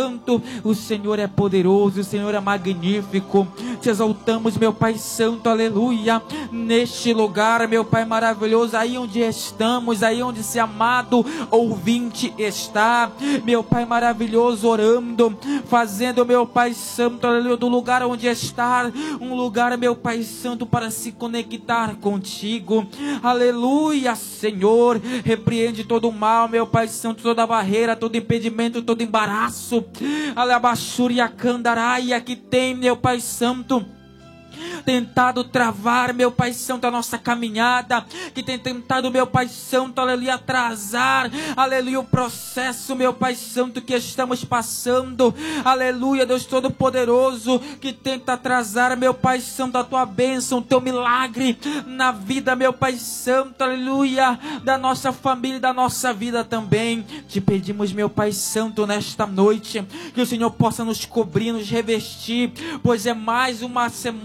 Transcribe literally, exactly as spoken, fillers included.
Santo, o Senhor é poderoso, o Senhor é magnífico. Te exaltamos, meu Pai Santo, aleluia, neste lugar, meu Pai maravilhoso, aí onde estamos, aí onde esse amado ouvinte está, meu Pai maravilhoso, orando, fazendo, meu Pai Santo, aleluia, do lugar onde está, um lugar, meu Pai Santo, para se conectar contigo, aleluia, Senhor, repreende todo o mal, meu Pai Santo, toda barreira, todo impedimento, todo embaraço, alabaxúria candaraia, que tem, meu Pai Santo, tentado travar, meu Pai Santo, a nossa caminhada, que tem tentado, meu Pai Santo, aleluia, atrasar, aleluia, o processo, meu Pai Santo, que estamos passando, aleluia, Deus Todo-Poderoso, que tenta atrasar, meu Pai Santo, a Tua bênção, o Teu milagre na vida, meu Pai Santo, aleluia, da nossa família e da nossa vida também. Te pedimos, meu Pai Santo, nesta noite, que o Senhor possa nos cobrir, nos revestir, pois é mais uma semana